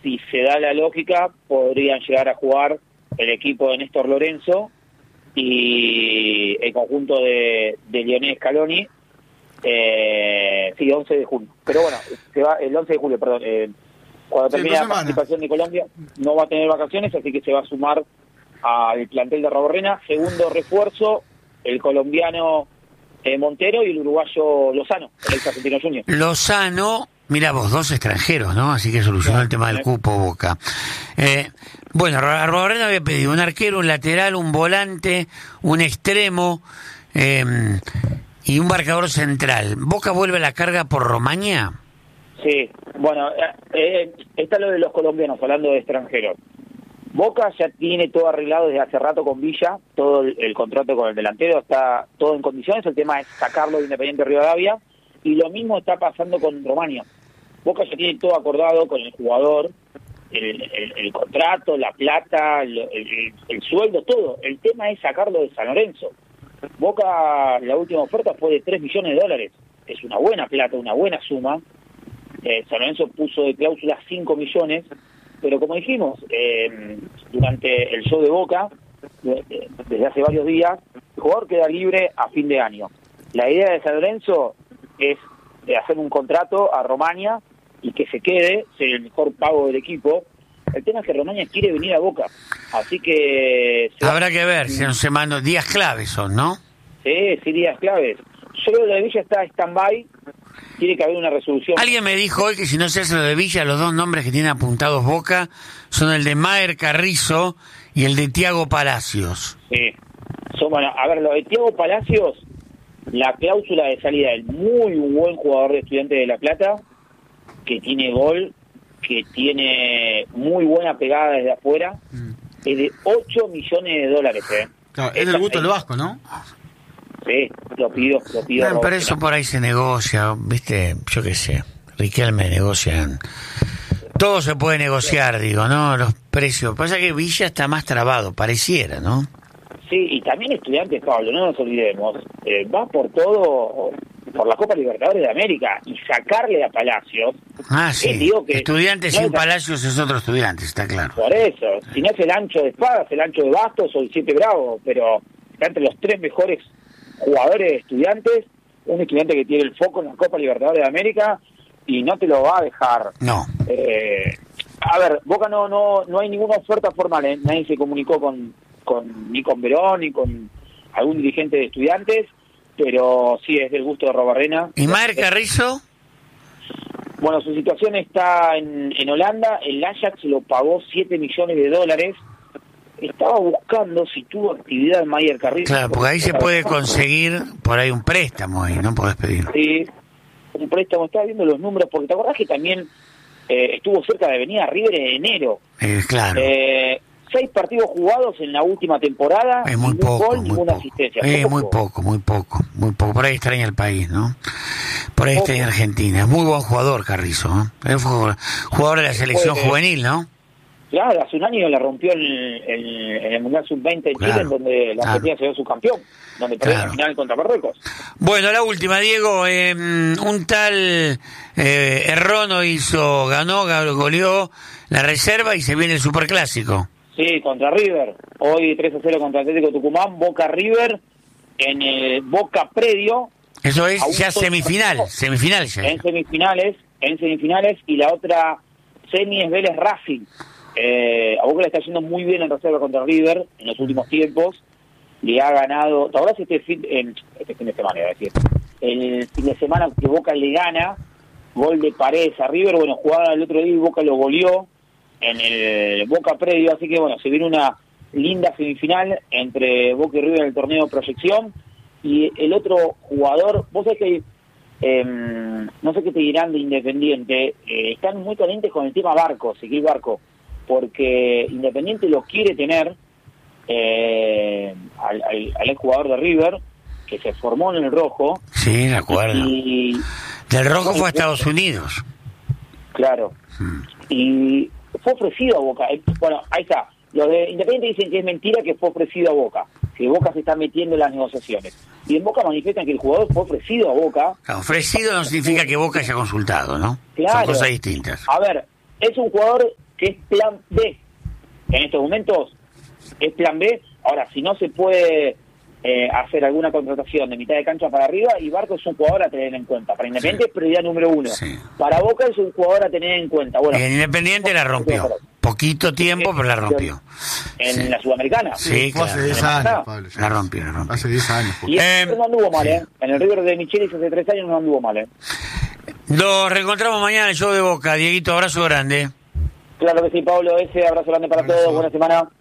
si se da la lógica, podrían llegar a jugar el equipo de Néstor Lorenzo y el conjunto de Lionel Scaloni, 11 de junio. Pero bueno, se va el 11 de julio, perdón. Cuando termine la participación de Colombia, no va a tener vacaciones, así que se va a sumar al plantel de Arbobarrena. Segundo refuerzo, el colombiano Montero y el uruguayo Lozano, el ex Argentino Junior. Lozano, mira vos, 2 extranjeros, ¿no? Así que solucionó el tema del cupo Boca. Bueno, Arbobarrena había pedido un arquero, un lateral, un volante, un extremo y un marcador central. ¿Boca vuelve a la carga por Romaña? Sí, bueno, está lo de los colombianos, hablando de extranjeros. Boca ya tiene todo arreglado desde hace rato con Villa, todo el contrato con el delantero está todo en condiciones, el tema es sacarlo de Independiente Rivadavia, y lo mismo está pasando con Romaña. Boca ya tiene todo acordado con el jugador, el contrato, la plata, el sueldo, todo. El tema es sacarlo de San Lorenzo. Boca, la última oferta fue de $3 millones, es una buena plata, una buena suma. San Lorenzo puso de cláusula 5 millones, pero como dijimos, durante el show de Boca, desde hace varios días, el jugador queda libre a fin de año. La idea de San Lorenzo es hacer un contrato a Romaña y que se quede, ser el mejor pago del equipo. El tema es que Romaña quiere venir a Boca, así que... Habrá que ver, si son días claves son, ¿no? Sí, días claves. Yo creo que lo de Villa está stand-by, tiene que haber una resolución. Alguien me dijo hoy que si no se hace lo de Villa, los 2 nombres que tiene apuntados Boca son el de Maher Carrizo y el de Thiago Palacios. Sí. Bueno, a ver, lo de Thiago Palacios, la cláusula de salida del muy buen jugador de Estudiantes de La Plata, que tiene gol, que tiene muy buena pegada desde afuera, es de $8 millones. Claro, es del gusto del Vasco, ¿no? Sí, lo pido. No, pero eso por ahí se negocia, ¿viste? Yo qué sé, Riquelme negocian. Todo se puede negociar, digo, ¿no? Los precios. Pasa que Villa está más trabado, pareciera, ¿no? Sí, y también Estudiantes, Pablo, no nos olvidemos, va por todo, por la Copa Libertadores de América, y sacarle a Palacios... sí, digo que Estudiantes sin Palacios es otro Estudiantes, está claro. Por eso, si no es el ancho de Espadas, el ancho de Bastos o el 7 Bravo, pero está entre los 3 mejores jugadores de Estudiantes, un Estudiante que tiene el foco en la Copa Libertadores de América, y no te lo va a dejar. No. A ver, Boca no hay ninguna oferta formal, nadie se comunicó ni con Verón, ni con algún dirigente de Estudiantes, pero sí es del gusto de Arbobarrena. ¿Y Maher Carrizo? Bueno, su situación está en Holanda, el Ajax lo pagó $7 millones. Estaba buscando si tuvo actividad Maher Carrizo. Claro, porque ahí se puede conseguir por ahí un préstamo, ahí no podés pedir. Sí, un préstamo, estaba viendo los números, porque te acordás que también estuvo cerca de venir a River en enero. Claro. 6 partidos jugados en la última temporada, es muy ningún poco, gol, muy ninguna poco. asistencia. Muy poco. Por ahí extraña el país, ¿no? Por ahí extraña Argentina. Es muy buen jugador, Carrizo, ¿no? Es jugador de la selección juvenil, ¿no? Claro, hace un año la rompió en el Mundial Sub-20 en Chile, en donde la Argentina se dio su campeón, donde perdió la final contra Marruecos. Bueno, la última, Diego, un tal Errono ganó, goleó la reserva y se viene el Superclásico. Sí, contra River. Hoy 3-0 contra Atlético Tucumán, Boca River, en el Boca Predio. Eso es ya semifinal ya. En semifinales, y la otra semi es Vélez Racing. A Boca le está yendo muy bien en reserva contra River en los últimos tiempos. Le ha ganado, ¿te acordás este fin de semana, iba a decir? El fin de semana que Boca le gana, gol de Paredes a River, bueno, jugaba el otro día y Boca lo goleó en el Boca Predio, así que bueno, se viene una linda semifinal entre Boca y River en el torneo de proyección. Y el otro jugador, vos sabés que no sé qué te dirán de Independiente, están muy calientes con el tema Barco, Ezequiel Barco, porque Independiente lo quiere tener al jugador de River, que se formó en el Rojo. Sí, de acuerdo. Y del Rojo fue a Estados Unidos. Claro. Y fue ofrecido a Boca. Bueno, ahí está. Los de Independiente dicen que es mentira que fue ofrecido a Boca, que Boca se está metiendo en las negociaciones. Y en Boca manifiestan que el jugador fue ofrecido a Boca. Ofrecido no significa que Boca haya consultado, ¿no? Claro. Son cosas distintas. A ver, es un jugador que es plan B. En estos momentos es plan B. Ahora, si no se puede hacer alguna contratación de mitad de cancha para arriba, y Barco es un jugador a tener en cuenta. Para Independiente es prioridad número 1. Sí. Para Boca es un jugador a tener en cuenta. Bueno, en Independiente la rompió. Poquito tiempo, pero la rompió. En la Sudamericana. Sí, Fue hace claro. 10 años, Pablo. La rompió. Hace 10 años. Y no anduvo mal, sí. En el River de Michelis hace 3 años no anduvo mal, Nos reencontramos mañana en el show de Boca. Dieguito, abrazo grande. Claro que sí, Pablo. Ese abrazo grande para todos. Buena semana.